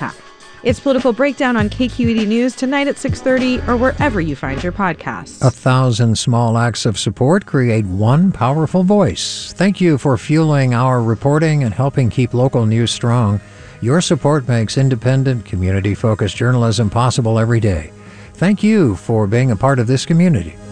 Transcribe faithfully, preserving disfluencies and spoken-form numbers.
attack. It's Political Breakdown on K Q E D News tonight at six thirty or wherever you find your podcasts. A thousand small acts of support create one powerful voice. Thank you for fueling our reporting and helping keep local news strong. Your support makes independent, community-focused journalism possible every day. Thank you for being a part of this community.